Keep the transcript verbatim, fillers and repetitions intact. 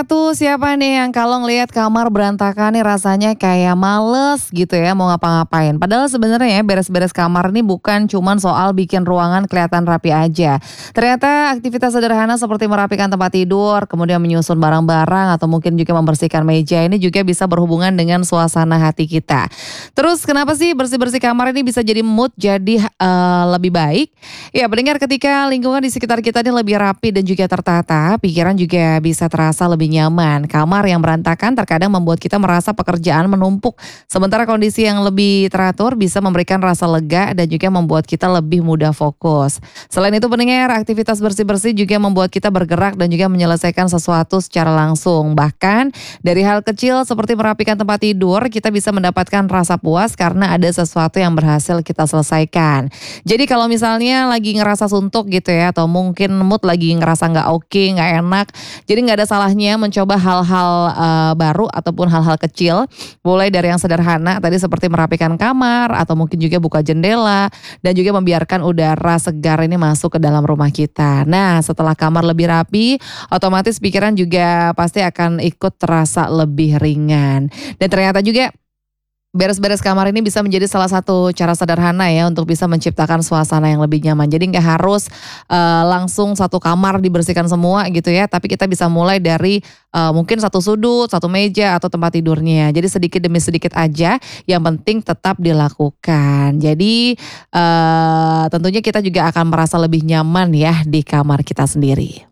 Tuh siapa nih yang kalau ngelihat kamar berantakan nih rasanya kayak males gitu ya mau ngapa-ngapain. Padahal sebenarnya ya beres-beres kamar nih bukan cuman soal bikin ruangan kelihatan rapi aja. Ternyata aktivitas sederhana seperti merapikan tempat tidur, kemudian menyusun barang-barang atau mungkin juga membersihkan meja ini juga bisa berhubungan dengan suasana hati kita. Terus kenapa sih bersih-bersih kamar ini bisa jadi mood jadi eh, lebih baik? Ya pendengar ketika lingkungan di sekitar kita ini lebih rapi dan juga tertata, pikiran juga bisa terasa lebih nyaman. Kamar yang berantakan terkadang membuat kita merasa pekerjaan menumpuk, sementara kondisi yang lebih teratur bisa memberikan rasa lega dan juga membuat kita lebih mudah fokus. Selain itu pendengar, aktivitas bersih-bersih juga membuat kita bergerak dan juga menyelesaikan sesuatu secara langsung. Bahkan dari hal kecil seperti merapikan tempat tidur, kita bisa mendapatkan rasa puas karena ada sesuatu yang berhasil kita selesaikan. Jadi kalau misalnya lagi ngerasa suntuk gitu ya, atau mungkin mood lagi ngerasa nggak oke, nggak enak, jadi nggak ada salahnya mencoba hal-hal eh, baru ataupun hal-hal kecil, mulai dari yang sederhana tadi seperti merapikan kamar atau mungkin juga buka jendela dan juga membiarkan udara segar ini masuk ke dalam rumah kita. Nah, setelah kamar lebih rapi, otomatis pikiran juga pasti akan ikut terasa lebih ringan. Dan ternyata juga beres-beres kamar ini bisa menjadi salah satu cara sederhana ya untuk bisa menciptakan suasana yang lebih nyaman. Jadi nggak harus eh, langsung satu kamar dibersihkan semua gitu ya, tapi kita bisa mulai dari eh, mungkin satu sudut, satu meja atau tempat tidurnya. Jadi sedikit demi sedikit aja, yang penting tetap dilakukan. Jadi eh, tentunya kita juga akan merasa lebih nyaman ya di kamar kita sendiri.